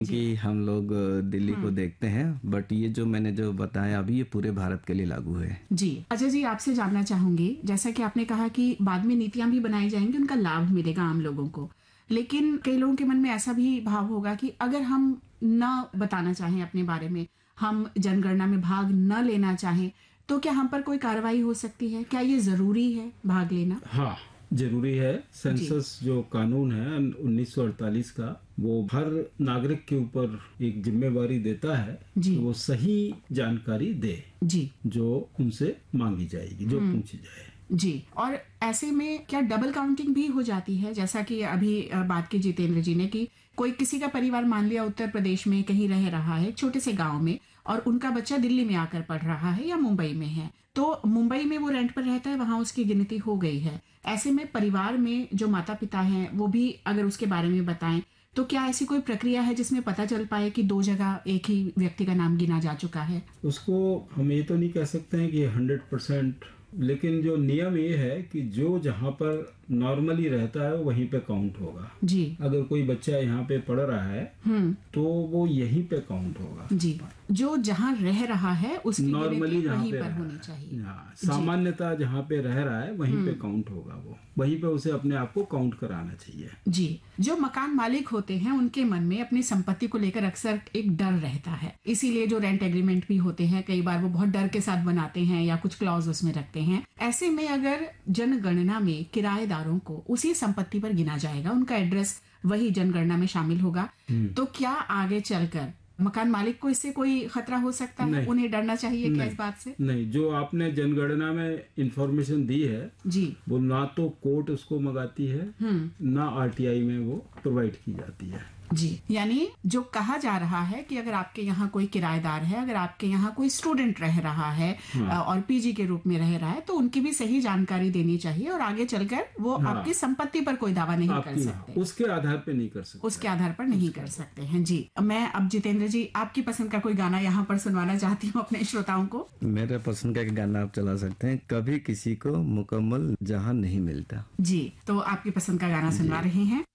कि हम लोग दिल्ली को देखते हैं, बट ये जो मैंने जो बताया अभी ये पूरे भारत के लिए लागू है। जी अजय जी, आपसे जानना चाहूंगी, जैसा कि आपने कहा कि बाद में नीतियां भी बनाई जाएंगी, उनका लाभ मिलेगा आम लोगों को, लेकिन कई लोगों के मन में ऐसा भी भाव होगा कि अगर हम न बताना चाहें अपने बारे में, हम जनगणना में भाग न लेना चाहें, तो क्या हम पर कोई कार्रवाई हो सकती है? क्या ये जरूरी है भाग लेना? हाँ, जरूरी है। जी सेंसस जो कानून है 1948 का, वो हर नागरिक के ऊपर एक जिम्मेवारी देता है जी कि वो सही जानकारी दे जी जो उनसे मांगी जाएगी, जो पूछी जाए। जी। और ऐसे में क्या डबल काउंटिंग भी हो जाती है? जैसा कि अभी बात की जितेंद्र जी ने कि कोई किसी का परिवार मान लिया उत्तर प्रदेश में कहीं रह रहा है, छोटे से गांव में, और उनका बच्चा दिल्ली में आकर पढ़ रहा है या मुंबई में है, तो मुंबई में वो रेंट पर रहता है, वहां उसकी गिनती हो गई है। ऐसे में परिवार में जो माता पिता हैं वो भी अगर उसके बारे में बताएं, तो क्या ऐसी कोई प्रक्रिया है जिसमें पता चल पाए कि दो जगह एक ही व्यक्ति का नाम गिना जा चुका है? उसको हम ये तो नहीं कह सकते हैं कि 100%, लेकिन जो नियम ये है कि जो जहाँ पर नॉर्मली रहता है वहीं पे काउंट होगा। जी अगर कोई बच्चा यहाँ पे पढ़ रहा है तो वो यहीं पे काउंट होगा। जी। जो जहाँ रह रहा है उसकी नॉर्मली गिनती जहाँ वहीं पे पर रह होनी रहा है, चाहिए। हाँ, सामान्यता जहाँ पे रह रहा है वहीं पे काउंट होगा, वो वहीं पे उसे अपने आप को काउंट कराना चाहिए। जी। जो मकान मालिक होते हैं उनके मन में अपनी संपत्ति को लेकर अक्सर एक डर रहता है, इसीलिए जो रेंट एग्रीमेंट भी होते हैं कई बार वो बहुत डर के साथ बनाते हैं या कुछ क्लॉज उसमें रखते हैं। ऐसे में अगर जनगणना में किराएदारों को उसी संपत्ति पर गिना जाएगा, उनका एड्रेस वही जनगणना में शामिल होगा, तो क्या आगे चलकर मकान मालिक को इससे कोई खतरा हो सकता है? नहीं। उन्हें डरना चाहिए क्या नहीं, इस बात से? नहीं, जो आपने जनगणना में इंफॉर्मेशन दी है जी वो ना तो कोर्ट उसको मंगाती है, ना आरटीआई में वो प्रोवाइड की जाती है। जी। यानी जो कहा जा रहा है कि अगर आपके यहाँ कोई किराएदार है, अगर आपके यहाँ कोई स्टूडेंट रह रहा है और पीजी के रूप में रह रहा है, तो उनकी भी सही जानकारी देनी चाहिए और आगे चलकर वो आपकी संपत्ति पर कोई दावा नहीं कर सकते, उसके आधार पे नहीं कर सकते, उसके आधार पर नहीं कर सकते हैं। जी। मैं अब जितेंद्र जी आपकी पसंद का कोई गाना यहाँ पर सुनवाना चाहती हूँ अपने श्रोताओं को। मेरे पसंद का एक गाना आप चला सकते हैं, कभी किसी को मुकम्मल जहां नहीं मिलता। जी, तो आपकी पसंद का गाना सुनवा रहे हैं।